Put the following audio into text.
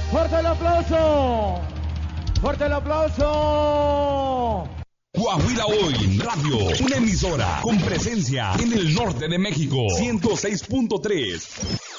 ¡Fuerte el aplauso! ¡Fuerte el aplauso! Coahuila Hoy Radio, una emisora con presencia en el norte de México, 106.3.